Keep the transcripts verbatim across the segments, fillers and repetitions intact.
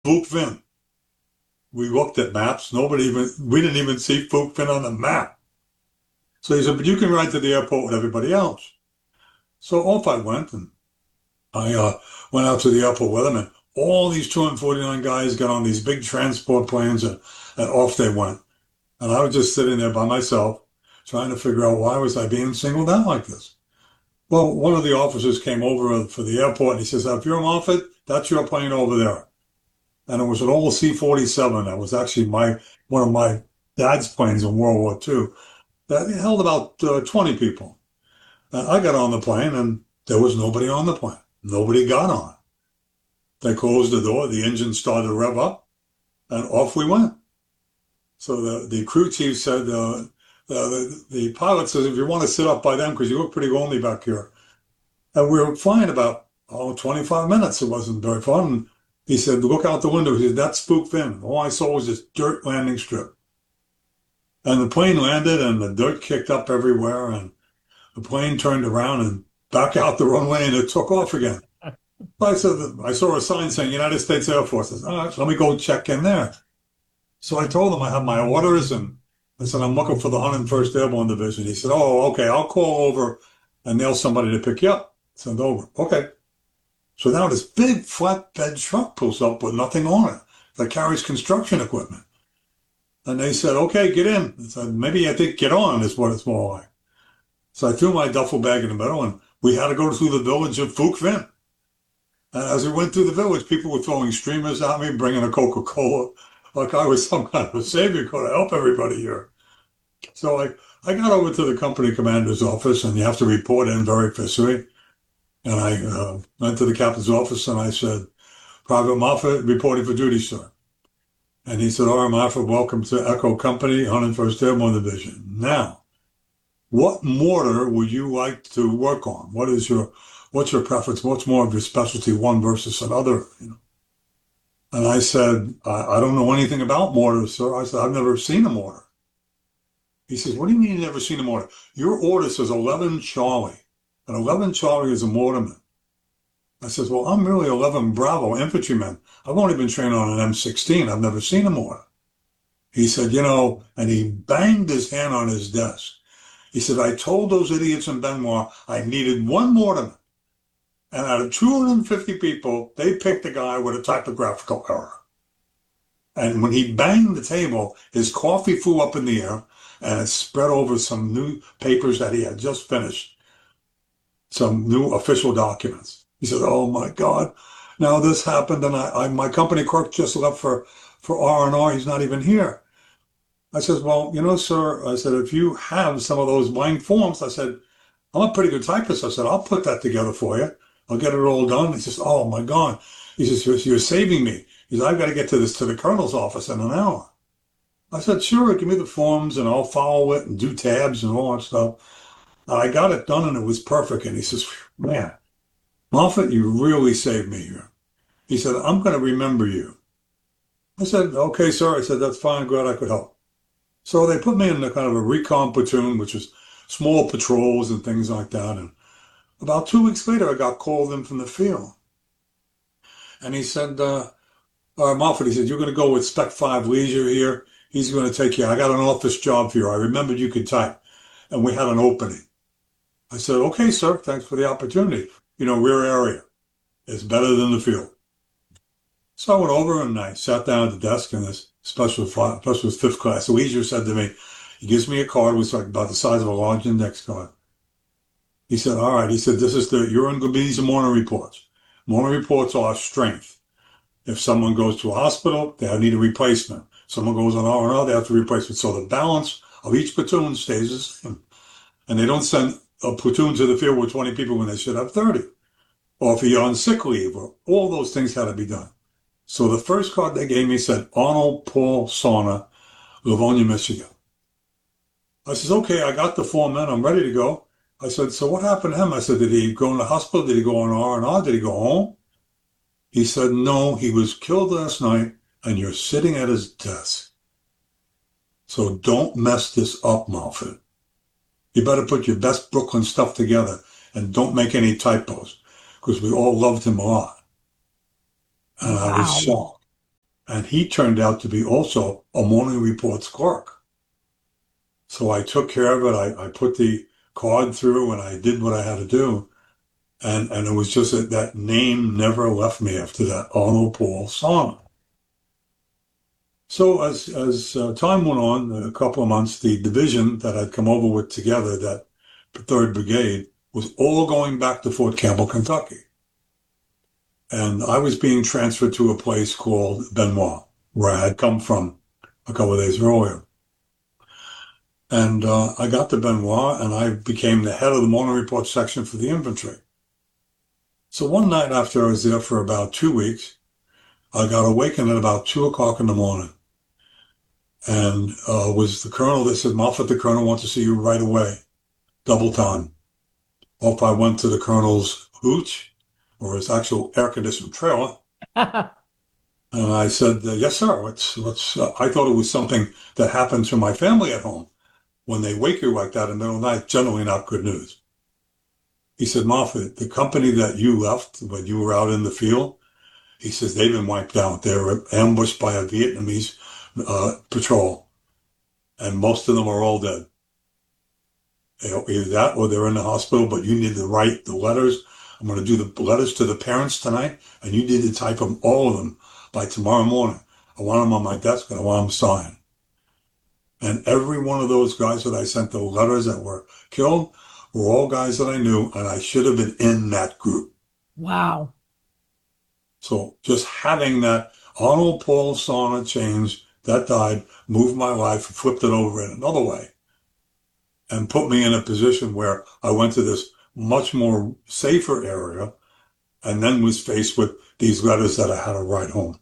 Phuc Vinh. We looked at maps. Nobody even, we didn't even see Phuc Vinh on the map. So he said, but you can ride to the airport with everybody else. So off I went, and I uh, went out to the airport with him, and all these two hundred forty-nine guys got on these big transport planes, and, and off they went. And I was just sitting there by myself, trying to figure out why was I being singled out like this. Well, one of the officers came over for the airport, and he says, if you're Moffett, that's your plane over there. And it was an old C forty-seven. That was actually my one of my dad's planes in World War Two. That held about uh, twenty people. And I got on the plane, and there was nobody on the plane. Nobody got on. They closed the door. The engine started to rev up, and off we went. So the, the crew chief said, uh, the, the pilot says, if you want to sit up by them, because you look pretty lonely back here. And we were flying about, oh, twenty-five minutes. It wasn't very fun. He said, look out the window. He said, that's Phuc Vinh. All I saw was this dirt landing strip. And the plane landed, and the dirt kicked up everywhere, and the plane turned around and back out the runway, and it took off again. I said, I saw a sign saying United States Air Force. I said, all right, let me go check in there. So I told him I have my orders, and I said, I'm looking for the one hundred first Airborne Division. He said, oh, okay, I'll call over and nail somebody to pick you up. Send over. Okay. So now this big flatbed truck pulls up with nothing on it that carries construction equipment. And they said, okay, get in. I said, maybe I think get on is what it's more like. So I threw my duffel bag in the middle, and we had to go through the village of Phuc Vinh. And as we went through the village, people were throwing streamers at me, bringing a Coca-Cola, like I was some kind of a savior going to help everybody here. So I, I got over to the company commander's office, and you have to report in very officially. And I uh, went to the captain's office, and I said, Private Moffett, reporting for duty, sir. And he said, all right, Moffett, welcome to Echo Company, one hundred first Airborne Division. Now, what mortar would you like to work on? What is your, what's your preference? What's more of your specialty, one versus another? You know? And I said, I, I don't know anything about mortars, sir. I said, I've never seen a mortar. He says, what do you mean you've never seen a mortar? Your order says eleven Charlie. And eleven Charlie is a mortarman. I says, well, I'm really eleven Bravo infantryman. I've only been trained on an M sixteen. I've never seen a mortar. He said, you know, and he banged his hand on his desk. He said, I told those idiots in Benoit I needed one mortarman. And out of two hundred fifty people, they picked a guy with a typographical error. And when he banged the table, his coffee flew up in the air, and it spread over some new papers that he had just finished, some new official documents. He said, oh, my God, now this happened, and I, I my company clerk just left for, for R and R. He's not even here. I said, well, you know, sir, I said, if you have some of those blank forms, I said, I'm a pretty good typist. I said, I'll put that together for you. I'll get it all done. He says, oh, my God. He says, you're, you're saving me. He says, I've got to get to this to the colonel's office in an hour. I said, sure, give me the forms, and I'll follow it and do tabs and all that stuff. And I got it done, and it was perfect. And he says, man, Moffett, you really saved me here. He said, I'm going to remember you. I said, okay, sir. I said, that's fine. Glad I could help. So they put me in a kind of a recon platoon, which was small patrols and things like that. And about two weeks later, I got called in from the field. And he said, uh, uh, Moffett, he said, you're going to go with Spec five Leisure here. He's going to take you. I got an office job for you. I remembered you could type. And we had an opening. I said, okay, sir, thanks for the opportunity. You know, rear area is better than the field. So I went over and I sat down at the desk, and this special special fifth class Leisure said to me, he gives me a card, which was like about the size of a large index card. He said, all right, he said, this is the, you're going to be these morning reports. Morning reports are strength. If someone goes to a hospital, they need a replacement. Someone goes on R and R, they have to replace it. So the balance of each platoon stays the same. And they don't send a platoon to the field with twenty people when they should have thirty. Or if you're on sick leave, or all those things had to be done. So the first card they gave me said, Arnold Paul Sauna, Livonia, Michigan. I says, okay, I got the four men. I'm ready to go. I said, so what happened to him? I said, did he go in the hospital? Did he go on R and R? Did he go home? He said, no, he was killed last night, and you're sitting at his desk. So don't mess this up, Moffett. You better put your best Brooklyn stuff together and don't make any typos, because we all loved him a lot. And I was Wow. shocked. And he turned out to be also a Morning Report's clerk. So I took care of it. I, I put the card through and I did what I had to do. And, and it was just that that name never left me after that, Arnold Paul Sauna. So as, as uh, time went on, a couple of months, the division that I'd come over with together, that third Brigade, was all going back to Fort Campbell, Kentucky. And I was being transferred to a place called Benoit, where I had come from a couple of days earlier. And uh, I got to Benoit, and I became the head of the Morning Report section for the infantry. So one night after I was there for about two weeks, I got awakened at about two o'clock in the morning. And uh, was the colonel that said, Moffat, the colonel wants to see you right away. Double time. Off I went to the colonel's hooch, or his actual air-conditioned trailer. And I said, yes, sir. Let's, let's, uh, I thought it was something that happened to my family at home. When they wake you like that in the middle of the night, generally not good news. He said, Moffat, the company that you left when you were out in the field, he says, they've been wiped out. They were ambushed by a Vietnamese uh, patrol. And most of them are all dead. Either that or they're in the hospital, but you need to write the letters. I'm going to do the letters to the parents tonight, and you need to type them, all of them, by tomorrow morning. I want them on my desk, and I want them signed. And every one of those guys that I sent the letters that were killed were all guys that I knew, and I should have been in that group. Wow. So just having that Arnold Paul Sauna change that died moved my life and flipped it over in another way and put me in a position where I went to this much more safer area and then was faced with these letters that I had to write home.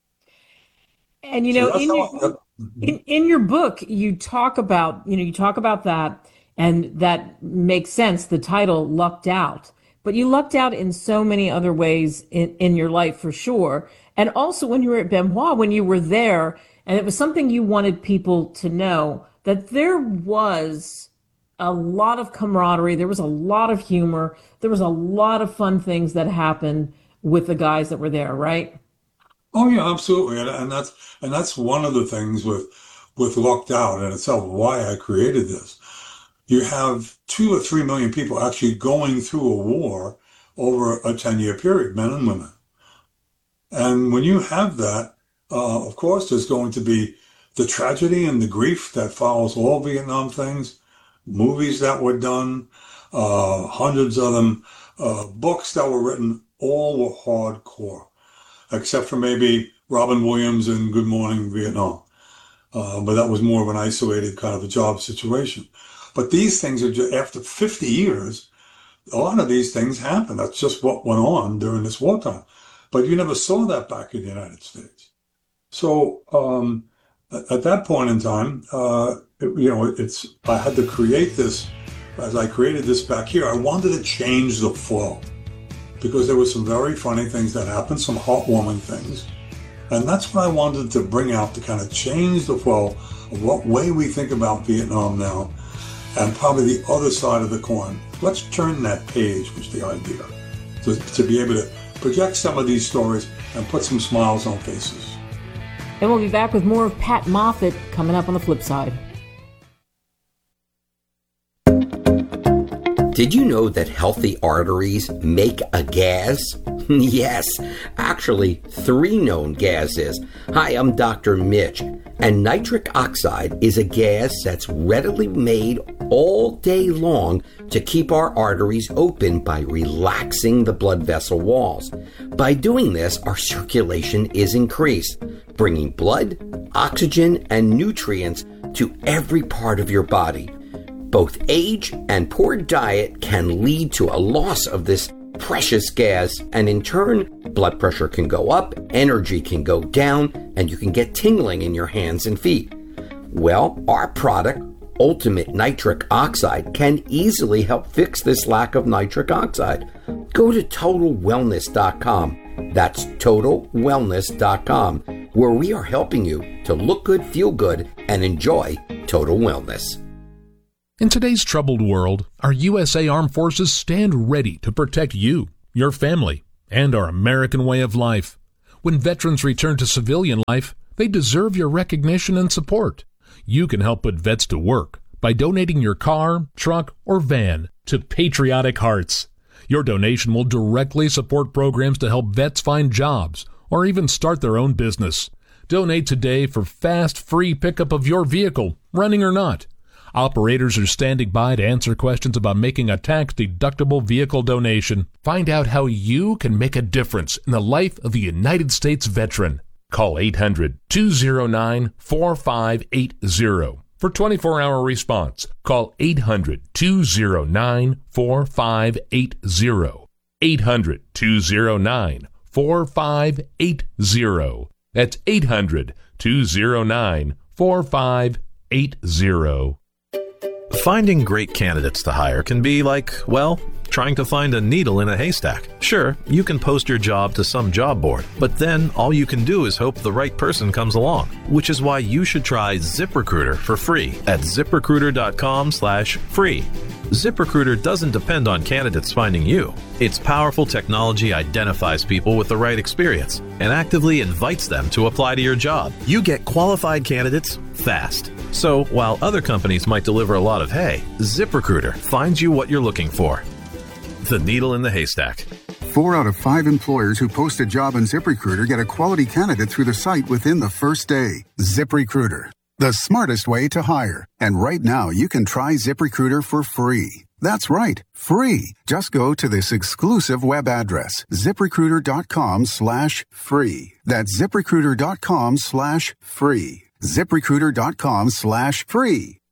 And, you know, so in, your, in, in your book, you talk about, you know, you talk about that, and that makes sense, the title, Lucked Out. But you lucked out in so many other ways in, in your life, for sure. And also when you were at Benoit, when you were there, and it was something you wanted people to know, that there was a lot of camaraderie, there was a lot of humor, there was a lot of fun things that happened with the guys that were there, right? Oh yeah, absolutely, and, and that's and that's one of the things with with Lucked Out in itself. Why I created this. You have two or three million people actually going through a war over a ten-year period, men and women. And when you have that, uh, of course, there's going to be the tragedy and the grief that follows all Vietnam things, movies that were done, uh, hundreds of them, uh, books that were written, all were hardcore, except for maybe Robin Williams and Good Morning Vietnam. Uh, but that was more of an isolated kind of a job situation. But these things are just, after fifty years, a lot of these things happen. That's just what went on during this wartime. But you never saw that back in the United States. So um, at that point in time, uh, it, you know, it's I had to create this. As I created this back here, I wanted to change the flow because there were some very funny things that happened, some heartwarming things. And that's what I wanted to bring out, to kind of change the flow of what way we think about Vietnam now. And probably the other side of the coin. Let's turn that page, was the idea, to, to be able to project some of these stories and put some smiles on faces. And we'll be back with more of Pat Moffat coming up on the flip side. Did you know that healthy arteries make a gas? Yes, actually, three known gases. Hi, I'm Doctor Mitch, and nitric oxide is a gas that's readily made all day long to keep our arteries open by relaxing the blood vessel walls. By doing this, our circulation is increased, bringing blood, oxygen, and nutrients to every part of your body. Both age and poor diet can lead to a loss of this precious gas, and in turn, blood pressure can go up, energy can go down, and you can get tingling in your hands and feet. Well, our product, Ultimate Nitric Oxide, can easily help fix this lack of nitric oxide. Go to total wellness dot com. That's total wellness dot com, where we are helping you to look good, feel good, and enjoy total wellness. In today's troubled world, our U S A Armed Forces stand ready to protect you, your family, and our American way of life. When veterans return to civilian life, they deserve your recognition and support. You can help put vets to work by donating your car, truck, or van to Patriotic Hearts. Your donation will directly support programs to help vets find jobs or even start their own business. Donate today for fast, free pickup of your vehicle, running or not. Operators are standing by to answer questions about making a tax-deductible vehicle donation. Find out how you can make a difference in the life of a United States veteran. Call eight hundred, two oh nine, four five eight oh for twenty-four hour response. Call eight hundred, two oh nine, four five eight oh. eight hundred, two oh nine, four five eight oh. That's eight hundred, two oh nine, four five eight oh. Finding great candidates to hire can be like, well, trying to find a needle in a haystack. Sure, you can post your job to some job board, but then all you can do is hope the right person comes along, which is why you should try ZipRecruiter for free at ZipRecruiter.com slash free. ZipRecruiter doesn't depend on candidates finding you. Its powerful technology identifies people with the right experience and actively invites them to apply to your job. You get qualified candidates fast. So while other companies might deliver a lot of hay, ZipRecruiter finds you what you're looking for. The needle in the haystack. Four out of five employers who post a job on ZipRecruiter get a quality candidate through the site within the first day. ZipRecruiter, the smartest way to hire. And right now, you can try ZipRecruiter for free. That's right, free. Just go to this exclusive web address, ZipRecruiter.com slash free. That's ZipRecruiter.com slash free. ZipRecruiter.com slash free.